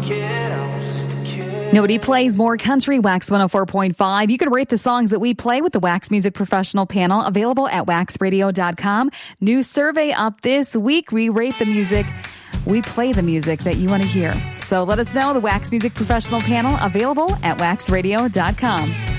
Nobody plays more country. Wax 104.5. You can rate the songs that we play with the Wax Music Professional panel, available at waxradio.com. New survey up this week. We rate the music. We play the music that you want to hear. So let us know. The Wax Music Professional panel, available at waxradio.com.